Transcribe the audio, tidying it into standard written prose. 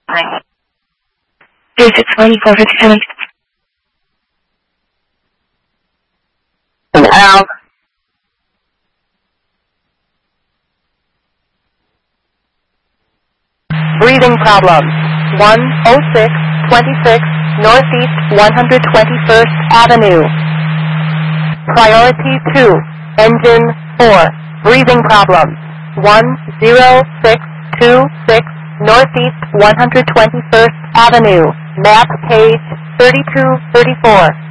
Basic 2457. Al. Breathing problems. 10626 Northeast 121st Avenue. Priority 2. Engine 4. Breathing problems. 10626 Northeast 121st Avenue. Map page 3234.